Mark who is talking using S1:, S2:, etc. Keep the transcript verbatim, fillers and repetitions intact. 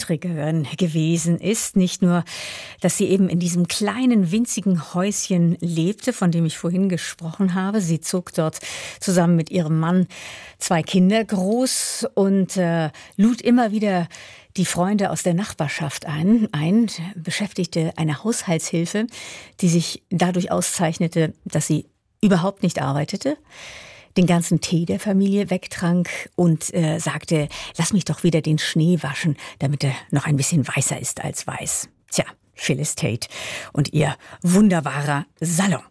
S1: Exzentrikerin gewesen ist. Nicht nur, dass sie eben in diesem kleinen, winzigen Häuschen lebte, von dem ich vorhin gesprochen habe. Sie zog dort zusammen mit ihrem Mann zwei Kinder groß und äh, lud immer wieder die Freunde aus der Nachbarschaft ein, ein, beschäftigte eine Haushaltshilfe, die sich dadurch auszeichnete, dass sie überhaupt nicht arbeitete, den ganzen Tee der Familie wegtrank und äh, sagte, lass mich doch wieder den Schnee waschen, damit er noch ein bisschen weißer ist als weiß. Tja, Phyllis Tate und ihr wunderbarer Salon.